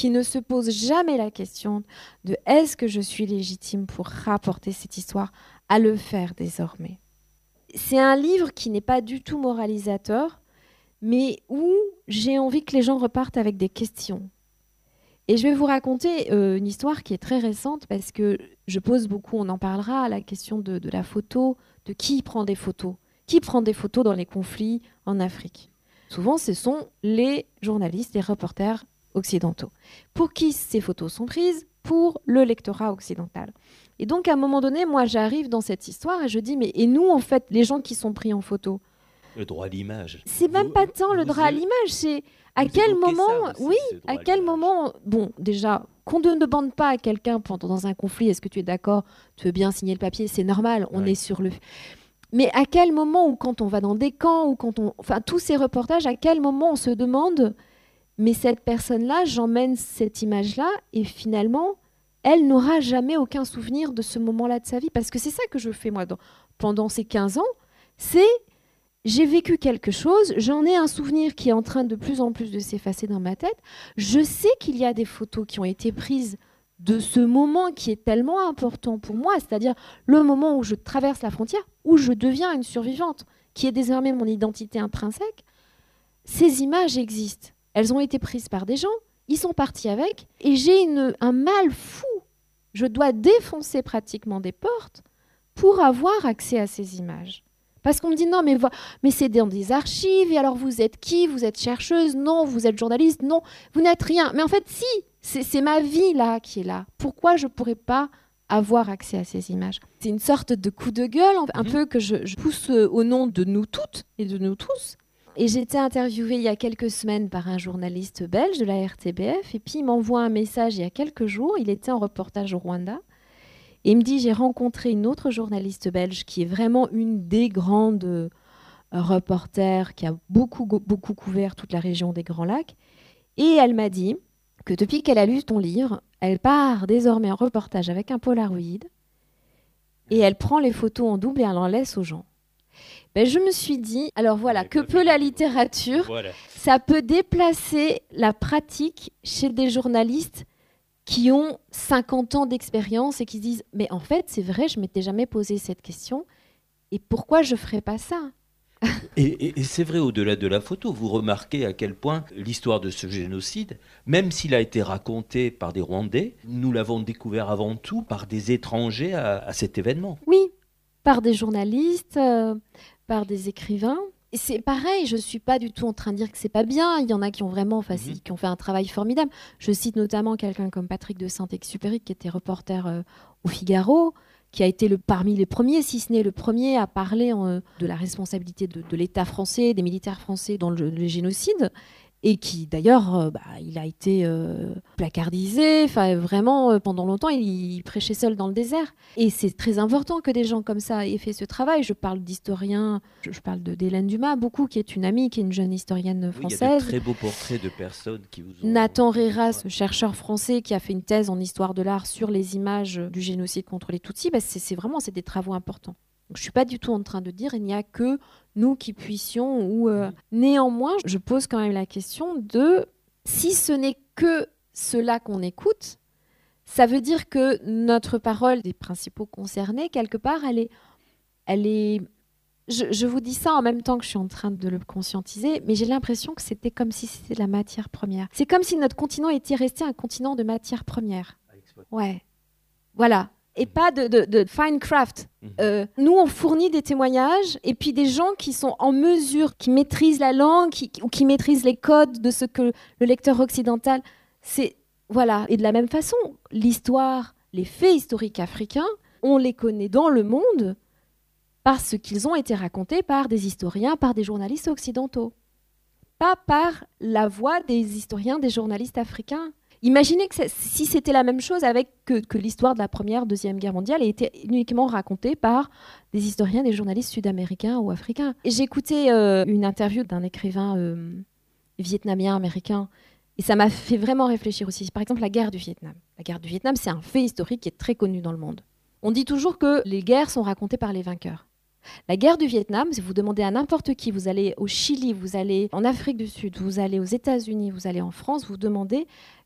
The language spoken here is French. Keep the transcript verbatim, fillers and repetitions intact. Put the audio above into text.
qui ne se pose jamais la question de est-ce que je suis légitime pour rapporter cette histoire, à le faire désormais. C'est un livre qui n'est pas du tout moralisateur, mais où j'ai envie que les gens repartent avec des questions. Et je vais vous raconter euh, une histoire qui est très récente parce que je pose beaucoup, on en parlera, à la question de, de la photo, de qui prend des photos. Qui prend des photos dans les conflits en Afrique ? Souvent, ce sont les journalistes, les reporters occidentaux. Pour qui ces photos sont prises ? Pour le lectorat occidental. Et donc, à un moment donné, moi, j'arrive dans cette histoire et je dis, mais et nous, en fait, les gens qui sont pris en photo ? Le droit à l'image. C'est même vous, pas tant le droit à y... l'image, c'est à quel moment, aussi, oui, à, à quel moment, bon, déjà, qu'on ne demande pas à quelqu'un pendant dans un conflit, est-ce que tu es d'accord, tu veux bien signer le papier, c'est normal, on ouais. est sur le... Mais à quel moment, ou quand on va dans des camps, ou quand on... Enfin, tous ces reportages, à quel moment on se demande, mais cette personne-là, j'emmène cette image-là, et finalement, elle n'aura jamais aucun souvenir de ce moment-là de sa vie, parce que c'est ça que je fais, moi, dans... pendant ces quinze ans, c'est... J'ai vécu quelque chose, j'en ai un souvenir qui est en train de plus en plus de s'effacer dans ma tête. Je sais qu'il y a des photos qui ont été prises de ce moment qui est tellement important pour moi, c'est-à-dire le moment où je traverse la frontière, où je deviens une survivante, qui est désormais mon identité intrinsèque. Ces images existent. Elles ont été prises par des gens, ils sont partis avec, et j'ai une, un mal fou. Je dois défoncer pratiquement des portes pour avoir accès à ces images. Parce qu'on me dit non, mais, mais c'est dans des archives, et alors vous êtes qui ? Vous êtes chercheuse ? Non, vous êtes journaliste ? Non, vous n'êtes rien. Mais en fait, si, c'est, c'est ma vie là qui est là. Pourquoi je ne pourrais pas avoir accès à ces images ? C'est une sorte de coup de gueule, un mmh. peu que je, je pousse au nom de nous toutes et de nous tous. Et j'ai été interviewée il y a quelques semaines par un journaliste belge de la R T B F, et puis il m'envoie un message il y a quelques jours, il était en reportage au Rwanda. Et il me dit, j'ai rencontré une autre journaliste belge qui est vraiment une des grandes euh, reporters, qui a beaucoup, beaucoup couvert toute la région des Grands Lacs. Et elle m'a dit que depuis qu'elle a lu ton livre, elle part désormais en reportage avec un Polaroid et elle prend les photos en double et elle en laisse aux gens. Ben, je me suis dit, alors voilà, que peut la littérature ? Voilà. Ça peut déplacer la pratique chez des journalistes qui ont cinquante ans d'expérience et qui se disent « Mais en fait, c'est vrai, je ne m'étais jamais posé cette question. Et pourquoi je ne ferais pas ça ?» et, et, et c'est vrai, au-delà de la photo, vous remarquez à quel point l'histoire de ce génocide, même s'il a été raconté par des Rwandais, nous l'avons découvert avant tout par des étrangers à, à cet événement. Oui, par des journalistes, euh, par des écrivains. Et c'est pareil, je ne suis pas du tout en train de dire que c'est pas bien. Il y en a qui ont vraiment, enfin, mmh. qui ont fait un travail formidable. Je cite notamment quelqu'un comme Patrick de Saint-Exupéry, qui était reporter euh, au Figaro, qui a été le, parmi les premiers, si ce n'est le premier, à parler euh, de la responsabilité de, de l'État français, des militaires français dans le, le génocide. Et qui, d'ailleurs, euh, bah, il a été euh, placardisé. Enfin, vraiment, euh, pendant longtemps, il, il prêchait seul dans le désert. Et c'est très important que des gens comme ça aient fait ce travail. Je parle d'historiens, je, je parle de, d'Hélène Dumas, beaucoup, qui est une amie, qui est une jeune historienne française. Oui, il y a de très beaux portraits de personnes qui vous ont... Nathan Reras, chercheur français, qui a fait une thèse en histoire de l'art sur les images du génocide contre les Tutsis. Bah, c'est, c'est vraiment, c'est des travaux importants. Donc, je ne suis pas du tout en train de dire il n'y a que nous qui puissions. Ou euh... Néanmoins, je pose quand même la question de si ce n'est que cela qu'on écoute, ça veut dire que notre parole des principaux concernés, quelque part, elle est... Elle est... Je, je vous dis ça en même temps que je suis en train de le conscientiser, mais j'ai l'impression que c'était comme si c'était de la matière première. C'est comme si notre continent était resté un continent de matière première. Ouais. Voilà. Et pas de, de, de fine craft. Euh, nous, on fournit des témoignages et puis des gens qui sont en mesure, qui maîtrisent la langue qui, ou qui maîtrisent les codes de ce que le lecteur occidental... C'est, voilà. Et de la même façon, l'histoire, les faits historiques africains, on les connaît dans le monde parce qu'ils ont été racontés par des historiens, par des journalistes occidentaux. Pas par la voix des historiens, des journalistes africains. Imaginez que si c'était la même chose avec que, que l'histoire de la Première, Deuxième Guerre mondiale ait été uniquement racontée par des historiens, des journalistes sud-américains ou africains. Et j'ai écouté euh, une interview d'un écrivain euh, vietnamien, américain, et ça m'a fait vraiment réfléchir aussi. Par exemple, la guerre du Vietnam. La guerre du Vietnam, c'est un fait historique qui est très connu dans le monde. On dit toujours que les guerres sont racontées par les vainqueurs. La guerre du Vietnam, si vous demandez à n'importe qui, vous allez au Chili, vous allez en Afrique du Sud, vous allez aux États-Unis, vous allez en France, vous demandez